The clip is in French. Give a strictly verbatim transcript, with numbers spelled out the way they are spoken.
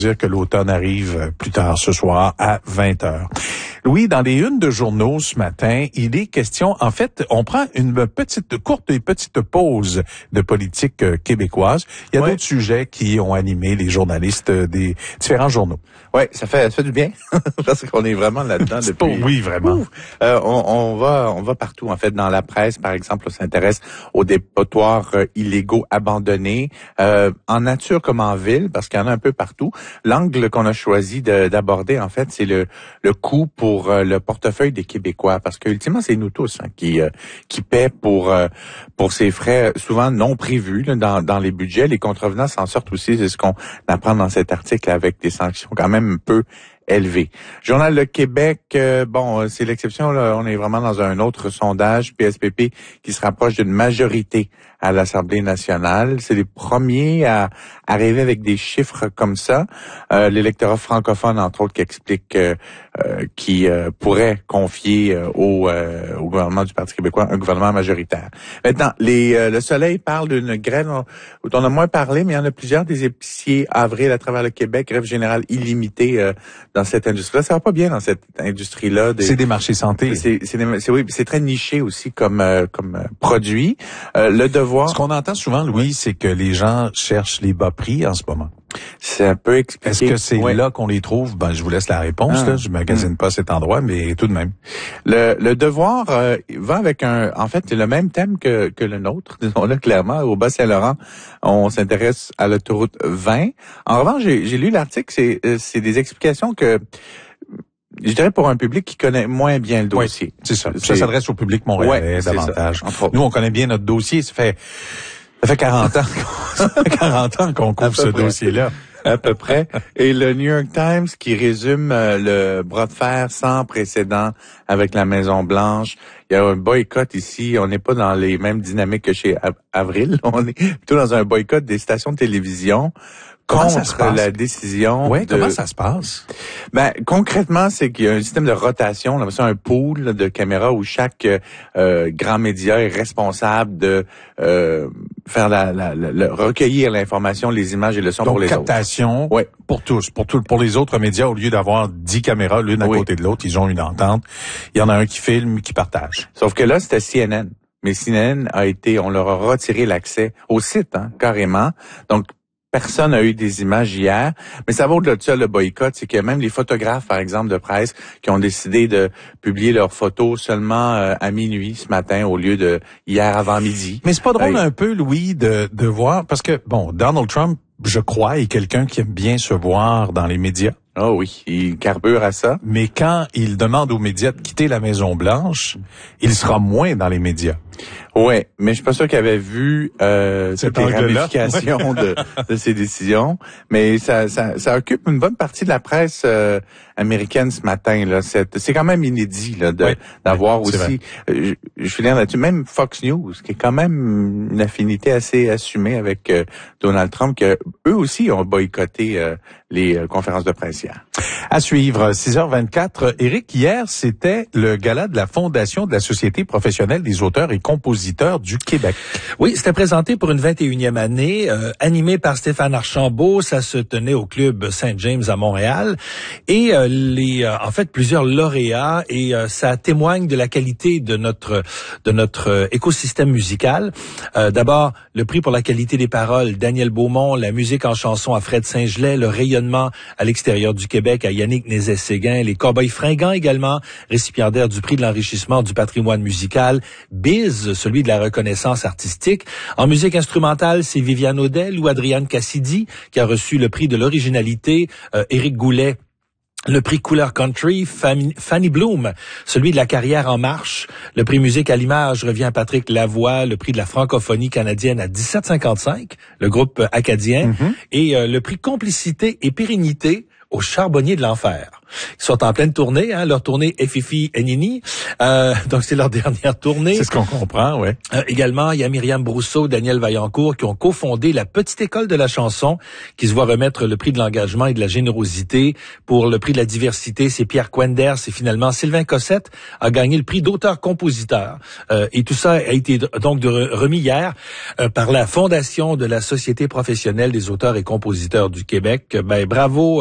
dire que l'automne arrive plus tard ce soir à vingt heures. Louis, dans les unes de journaux ce matin, il est question, en fait, on prend une petite, courte et petite pause de politique québécoise. Il y a ouais. d'autres sujets qui ont animé les journalistes des différents journaux. Oui, ça fait, ça fait du bien, parce qu'on est vraiment là-dedans depuis... Oui, vraiment. Euh, on, on va on va partout, en fait, dans la presse, par exemple, on s'intéresse aux dépotoirs euh, illégaux abandonnés, euh, en nature comme en ville, parce qu'il y en a un peu partout. L'angle qu'on a choisi de, d'aborder, en fait, c'est le, le coût pour euh, le portefeuille des Québécois, parce que ultimement, c'est nous tous hein, qui euh, qui paient pour euh, pour ces frais souvent non prévus là, dans dans les budgets. Les contrevenants s'en sortent aussi, c'est ce qu'on apprend dans cet article, avec des sanctions quand même un peu élevé. Journal Le Québec, euh, bon, c'est l'exception, là, on est vraiment dans un autre sondage, P S P P, qui se rapproche d'une majorité à l'Assemblée nationale. C'est les premiers à arriver avec des chiffres comme ça. Euh, l'électorat francophone, entre autres, qui explique euh, euh, qui euh, pourrait confier euh, au, euh, au gouvernement du Parti québécois un gouvernement majoritaire. Maintenant, les, euh, Le Soleil parle d'une grève dont on a moins parlé, mais il y en a plusieurs des épiciers avril à travers le Québec, grève générale illimitée euh, dans cette industrie-là. Ça va pas bien dans cette industrie-là. Des, c'est des marchés santé. C'est, c'est, des, c'est, oui, c'est très niché aussi comme, euh, comme euh, produit. Euh, le devoir... Ce qu'on entend souvent, Louis, oui. c'est que les gens cherchent les bas prix en ce moment. C'est un peu expliqué. Est-ce que c'est oui. là qu'on les trouve? Ben, je vous laisse la réponse. Ah. Là. Je magasine mmh. pas cet endroit, mais tout de même. Le, le devoir euh, va avec un... En fait, c'est le même thème que, que le nôtre, disons-le clairement. Au Bas-Saint-Laurent, on s'intéresse à l'autoroute vingt. En revanche, j'ai, j'ai lu l'article, c'est, c'est des explications que... Je dirais pour un public qui connaît moins bien le dossier. Oui, c'est ça. C'est... Ça s'adresse au public montréalais ouais, davantage. Ça, Nous, on connaît bien notre dossier. Ça fait, ça fait quarante ans, ça fait quarante ans qu'on couvre ce près. dossier-là. À peu près. Et le New York Times qui résume euh, le bras de fer sans précédent avec la Maison-Blanche. Il y a un boycott ici. On n'est pas dans les mêmes dynamiques que chez Avril. On est plutôt dans un boycott des stations de télévision. Comment contre ça se passe? La décision. Oui, de... comment ça se passe? Ben, concrètement, c'est qu'il y a un système de rotation, là, c'est un pool là, de caméras où chaque euh, grand média est responsable de euh, faire la, la, la, la recueillir l'information, les images et le son Donc, pour les captation autres. Oui. Pour tous, pour tout, pour les autres médias, au lieu d'avoir dix caméras l'une à oui. côté de l'autre, ils ont une entente. Il y en a un qui filme, qui partage. Sauf que là, c'était C N N. Mais C N N a été, on leur a retiré l'accès au site, hein, carrément. Donc, personne n'a eu des images hier, mais ça va au-delà de ça, le boycott, c'est que même les photographes, par exemple, de presse, qui ont décidé de publier leurs photos seulement euh, à minuit ce matin au lieu de hier avant midi. Mais c'est pas drôle euh, un peu, Louis, de, de voir, parce que, bon, Donald Trump, je crois, est quelqu'un qui aime bien se voir dans les médias. Ah oh oui, il carbure à ça. Mais quand il demande aux médias de quitter la Maison-Blanche, il sera moins dans les médias. Ouais, mais je suis pas sûr qu'il avait vu euh, toutes les ramifications de, de ces décisions. Mais ça, ça, ça occupe une bonne partie de la presse euh, américaine ce matin. Là, c'est, c'est quand même inédit là, de, oui, d'avoir oui, aussi. Euh, je, je finis là-dessus. Même Fox News, qui est quand même une affinité assez assumée avec euh, Donald Trump, que eux aussi ont boycotté euh, les euh, conférences de presse hier. À suivre, six heures vingt-quatre. Éric, hier, c'était le gala de la Fondation de la Société professionnelle des auteurs et compositeurs du Québec. Oui, c'était présenté pour une vingt et unième année, euh, animé par Stéphane Archambault. Ça se tenait au Club Saint-James à Montréal. Et euh, les, euh, en fait, plusieurs lauréats, et euh, ça témoigne de la qualité de notre de notre euh, écosystème musical. Euh, d'abord, le prix pour la qualité des paroles, Daniel Beaumont, la musique en chanson à Fred Saint-Gelais, le rayonnement à l'extérieur du Québec à Yannick Nézet-Séguin, les Cowboys fringants également, récipiendaires du prix de l'enrichissement du patrimoine musical, Biz, celui de la reconnaissance artistique. En musique instrumentale, c'est Viviane Odell ou Adrienne Cassidy qui a reçu le prix de l'originalité, euh, Éric Goulet, le prix Couleur Country, Fanny Bloom, celui de la carrière en marche. Le prix musique à l'image revient à Patrick Lavoie, le prix de la francophonie canadienne à dix-sept cinquante-cinq, le groupe acadien, mm-hmm. et euh, le prix complicité et pérennité aux Charbonniers de l'Enfer. Ils sont en pleine tournée, hein, leur tournée Fifi et Nini. Euh, donc, c'est leur dernière tournée. C'est ce qu'on comprend, ouais. Euh, également, il y a Myriam Brousseau, Daniel Vaillancourt qui ont cofondé la Petite École de la chanson, qui se voit remettre le prix de l'engagement et de la générosité. Pour le prix de la diversité, c'est Pierre Quenders et finalement Sylvain Cossette a gagné le prix d'auteur-compositeur. Euh, et tout ça a été donc de, remis hier euh, par la Fondation de la Société professionnelle des auteurs et compositeurs du Québec. Ben, bravo.